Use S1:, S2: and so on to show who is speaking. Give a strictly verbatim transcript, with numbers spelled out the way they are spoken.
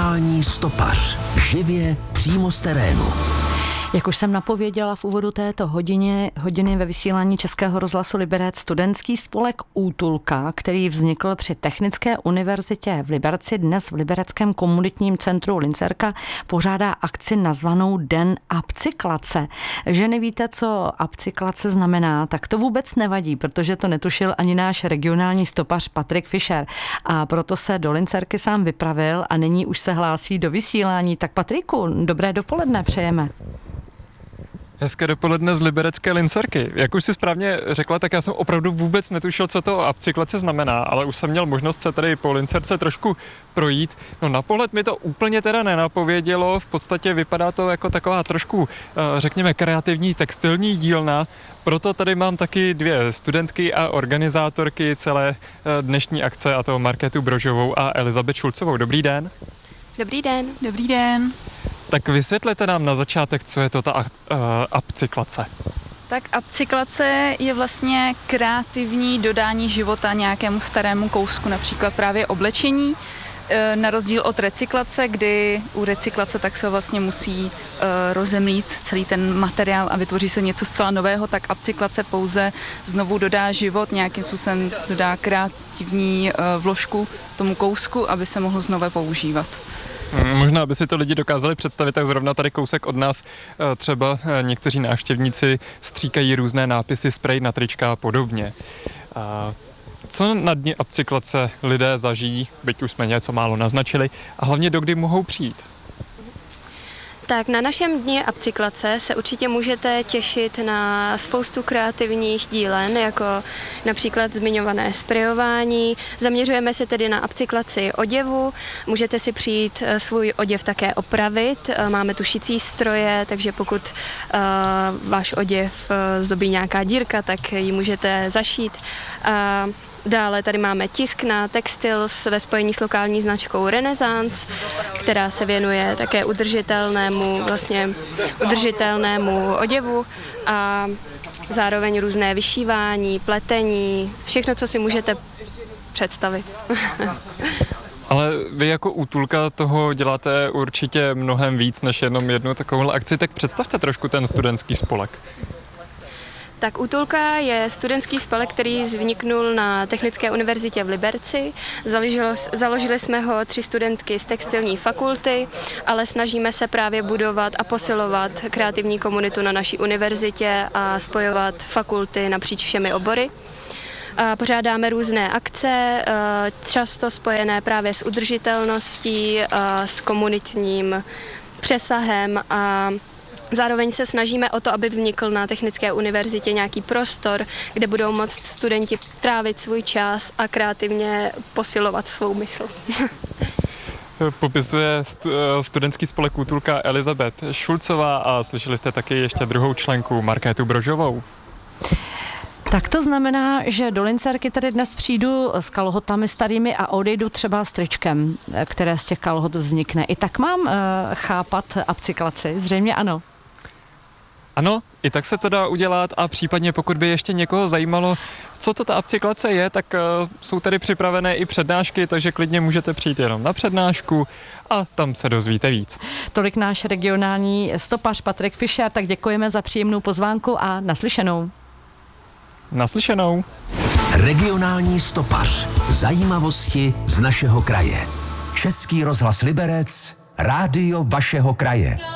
S1: Regionální stopař. Živě přímo z terénu.
S2: Jak už jsem napověděla v úvodu této hodině, hodiny ve vysílání Českého rozhlasu Liberec, studentský spolek Útulka, který vznikl při Technické univerzitě v Liberci, dnes v Libereckém komunitním centru Lincerka, pořádá akci nazvanou Den upcyklace. Že nevíte, co upcyklace znamená, tak to vůbec nevadí, protože to netušil ani náš regionální stopař Patrik Fischer. A proto se do Lincerky sám vypravil a nyní už se hlásí do vysílání. Tak Patriku, dobré dopoledne přejeme.
S3: Hezké dopoledne z liberecké Lincerky. Jak už si správně řekla, tak já jsem opravdu vůbec netušil, co to upcyklace znamená, ale už jsem měl možnost se tady po Lincerce trošku projít. No na pohled mi to úplně teda nenapovědělo, v podstatě vypadá to jako taková trošku, řekněme, kreativní textilní dílna, proto tady mám taky dvě studentky a organizátorky celé dnešní akce, a to Markétu Brožovou a Elizabeth Šulcovou. Dobrý den.
S4: Dobrý den.
S5: Dobrý den.
S3: Tak vysvětlete nám na začátek, co je to ta uh, upcyklace.
S5: Tak upcyklace je vlastně kreativní dodání života nějakému starému kousku, například právě oblečení. Na rozdíl od recyklace, kdy u recyklace tak se vlastně musí uh, rozemlít celý ten materiál a vytvoří se něco zcela nového, tak upcyklace pouze znovu dodá život, nějakým způsobem dodá kreativní uh, vložku tomu kousku, aby se mohl znovu používat.
S3: Možná, aby si to lidi dokázali představit, tak zrovna tady kousek od nás třeba někteří návštěvníci stříkají různé nápisy, sprej na trička a podobně. Co na dni upcyklace lidé zažijí, byť už jsme něco málo naznačili, a hlavně dokdy mohou přijít?
S4: Tak na našem dni upcyklace se určitě můžete těšit na spoustu kreativních dílen, jako například zmiňované sprejování. Zaměřujeme se tedy na upcyklaci oděvu. Můžete si přijít svůj oděv také opravit. Máme tušicí stroje, takže pokud uh, váš oděv uh, zdobí nějaká dírka, tak ji můžete zašít. Uh, Dále tady máme tisk na textil ve spojení s lokální značkou Renaissance, která se věnuje také udržitelnému, vlastně udržitelnému oděvu a zároveň různé vyšívání, pletení, všechno, co si můžete představit.
S3: Ale vy jako Útulka toho děláte určitě mnohem víc než jenom jednu takovouhle akci, tak představte trošku ten studentský spolek.
S4: Tak Útulka je studentský spolek, který vzniknul na Technické univerzitě v Liberci. Založilo, založili jsme ho tři studentky z textilní fakulty, ale snažíme se právě budovat a posilovat kreativní komunitu na naší univerzitě a spojovat fakulty napříč všemi obory. A pořádáme různé akce, často spojené právě s udržitelností, s komunitním přesahem a zároveň se snažíme o to, aby vznikl na Technické univerzitě nějaký prostor, kde budou moct studenti trávit svůj čas a kreativně posilovat svou mysl.
S3: Popisuje studentský spolek Útulka Elizabeth Šulcová a slyšeli jste taky ještě druhou členku Markétu Brožovou.
S2: Tak to znamená, že do Lincerky tady dnes přijdu s kalhotami starými a odejdu třeba s tričkem, které z těch kalhot vznikne. I tak mám uh, chápat upcyklaci? Zřejmě ano.
S3: Ano, i tak se to dá udělat a případně pokud by ještě někoho zajímalo, co to ta upcyklace je, tak uh, jsou tady připravené i přednášky, takže klidně můžete přijít jenom na přednášku a tam se dozvíte víc.
S2: Tolik náš regionální stopař Patrik Fischer, tak děkujeme za příjemnou pozvánku a naslyšenou.
S3: Naslyšenou.
S1: Regionální stopař. Zajímavosti z našeho kraje. Český rozhlas Liberec, rádio vašeho kraje.